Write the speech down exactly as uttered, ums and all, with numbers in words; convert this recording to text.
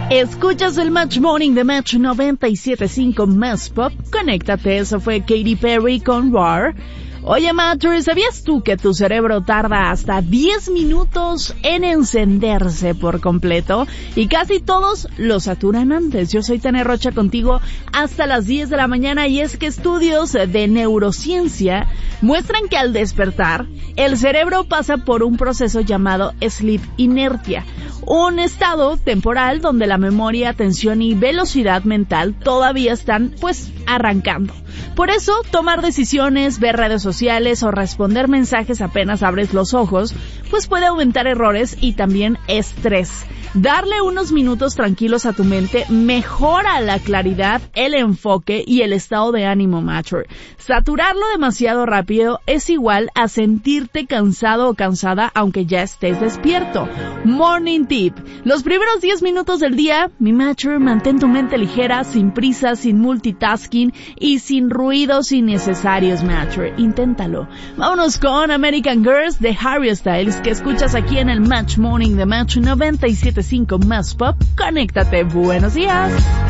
Escuchas el Match Morning de Match noventa y siete punto cinco Más Pop. Conéctate, eso fue Katy Perry con Roar. Oye, Matcher, ¿sabías tú que tu cerebro tarda hasta diez minutos en encenderse por completo? Y casi todos lo saturan antes. Yo soy Tania Rocha contigo hasta las diez de la mañana, y es que estudios de neurociencia muestran que al despertar, el cerebro pasa por un proceso llamado sleep inertia, un estado temporal donde la memoria, atención y velocidad mental todavía están, pues, arrancando. Por eso, tomar decisiones, ver redes sociales o responder mensajes apenas abres los ojos, pues puede aumentar errores y también estrés. Darle unos minutos tranquilos a tu mente mejora la claridad, el enfoque y el estado de ánimo, Matcher. Saturarlo demasiado rápido es igual a sentirte cansado o cansada aunque ya estés despierto. Morning tip: los primeros diez minutos del día, mi Matcher, mantén tu mente ligera, sin prisa, sin multitasking y sin ruidos innecesarios, Matcher. Inténtalo. Vámonos con American Girls de Harry Styles, que escuchas aquí en el Match Morning de Match noventa y siete punto cinco Más Pop. Conéctate. Buenos días.